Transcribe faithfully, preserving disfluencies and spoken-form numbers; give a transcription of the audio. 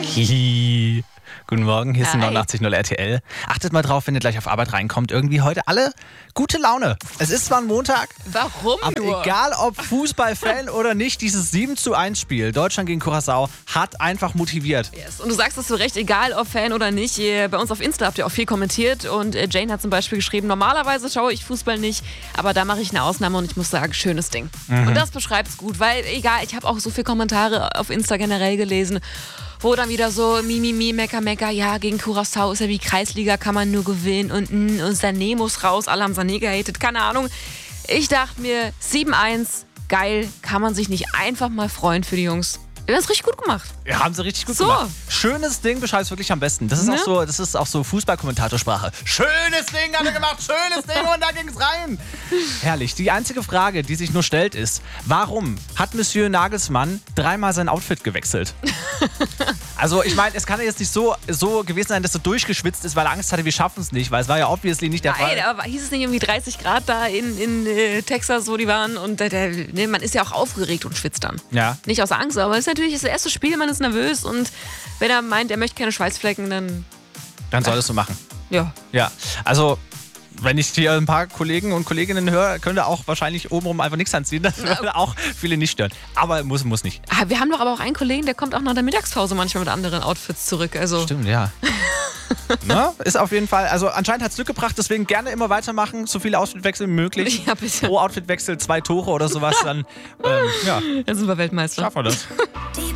Hihi. Guten Morgen, hier ist Hi. neunundachtzig Komma null R T L. Achtet mal drauf, wenn ihr gleich auf Arbeit reinkommt. Irgendwie heute alle gute Laune. Es ist zwar ein Montag, Warum aber nur? egal ob Fußballfan oder nicht, dieses sieben zu eins Spiel Deutschland gegen Curaçao hat einfach motiviert. Yes. Und du sagst es so recht, egal ob Fan oder nicht. Ihr, bei uns auf Insta habt ihr auch viel kommentiert und äh, Jane hat zum Beispiel geschrieben, normalerweise schaue ich Fußball nicht, aber da mache ich eine Ausnahme und ich muss sagen, schönes Ding. Mhm. Und das beschreibt es gut, weil egal, ich habe auch so viele Kommentare auf Insta generell gelesen, wo dann wieder so mi, mi, mecker, mecker, ja, gegen Curaçao ist ja wie Kreisliga, kann man nur gewinnen und, mm, und Sané muss raus, alle haben Sané gehatet, keine Ahnung. Ich dachte mir, sieben eins, geil, kann man sich nicht einfach mal freuen für die Jungs. Das ist richtig gut gemacht. Ja, haben sie richtig gut So. gemacht. Schönes Ding beschreibt es wirklich am besten. Das ist Ne? auch so, das ist auch so Fußballkommentatorsprache. Schönes Ding hat er gemacht, schönes Ding und da ging's rein. Herrlich. Die einzige Frage, die sich nur stellt, ist, warum hat Monsieur Nagelsmann dreimal sein Outfit gewechselt? Also ich meine, es kann ja jetzt nicht so, so gewesen sein, dass er durchgeschwitzt ist, weil er Angst hatte, wir schaffen es nicht, weil es war ja obviously nicht der Fall. Nein, aber hieß es nicht irgendwie dreißig Grad da in, in äh, Texas, wo die waren? Und äh, der, ne, man ist ja auch aufgeregt und schwitzt dann. Ja. Nicht aus Angst, aber es ist natürlich das erste Spiel, man ist nervös und wenn er meint, er möchte keine Schweißflecken, dann Dann soll es so machen. ja. Ja, also wenn ich hier ein paar Kollegen und Kolleginnen höre, könnte auch wahrscheinlich obenrum einfach nichts anziehen. Das würde auch viele nicht stören. Aber muss, muss nicht. Ah, wir haben doch aber auch einen Kollegen, der kommt auch nach der Mittagspause manchmal mit anderen Outfits zurück. Also Stimmt, ja. Na, ist auf jeden Fall, also anscheinend hat es Glück gebracht, deswegen gerne immer weitermachen, so viele Outfitwechsel wie möglich. Ja, bitte. Pro Outfitwechsel zwei Tore oder sowas, dann ähm, ja, dann sind wir Weltmeister. schaffen wir das.